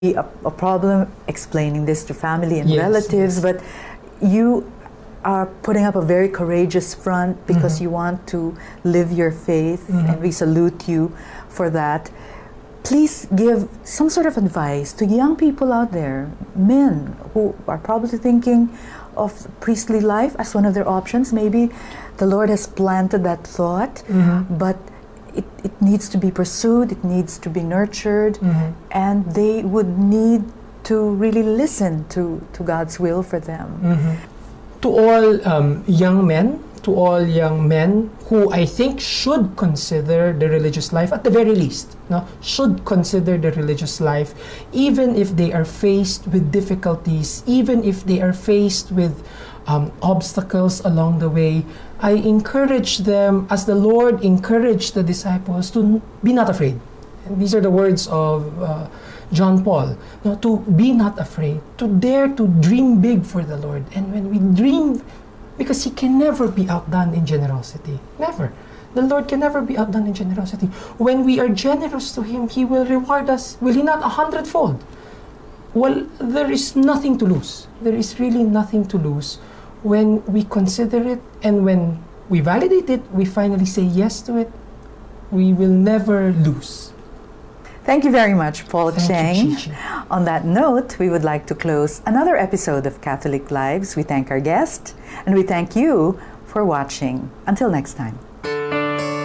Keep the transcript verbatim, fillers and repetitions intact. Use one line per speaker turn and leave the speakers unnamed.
a, a problem explaining this to family and
Yes,
relatives,
yes.
but you are putting up a very courageous front because
Mm-hmm.
you want to live your faith,
Mhm.
and we salute you for that. Please give some sort of advice to young people out there, men who are probably thinking of priestly life as one of their options. Maybe the Lord has planted that thought,
Mhm.
but it, it needs to be pursued, it needs to be nurtured,
Mhm.
and they would need to really listen to, to God's will for them.
Mhm. To all um, young men, to all young men who I think should consider the religious life, at the very least, no, should consider the religious life, even if they are faced with difficulties, even if they are faced with um, obstacles along the way. I encourage them, as the Lord encouraged the disciples, to n- be not afraid. And these are the words of uh, John Paul. No, to be not afraid, to dare to dream big for the Lord. And when we dream, because He can never be outdone in generosity. Never. The Lord can never be outdone in generosity. When we are generous to Him, He will reward us, will He not, a hundredfold? Well, there is nothing to lose. There is really nothing to lose when we consider it, and when we validate it, we finally say yes to it. We will never lose.
Thank you very much, Paul
Thank
Cheng.
you, Chi-Chi.
On that note, we would like to close another episode of Catholic Lives. We thank our guest, and we thank you for watching. Until next time.